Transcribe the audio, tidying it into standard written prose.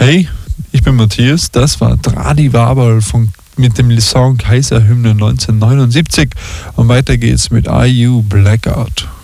Hey, ich bin Matthias, das war Dradi Waberl mit dem Song Kaiserhymne 1979 und weiter geht's mit IU Blackout.